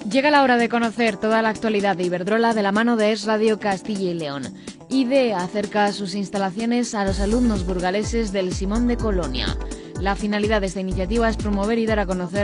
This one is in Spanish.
Llega la hora de conocer toda la actualidad de Iberdrola de la mano de Es Radio Castilla y León. IDEA acerca sus instalaciones a los alumnos burgaleses del Simón de Colonia. La finalidad de esta iniciativa es promover y dar a conocer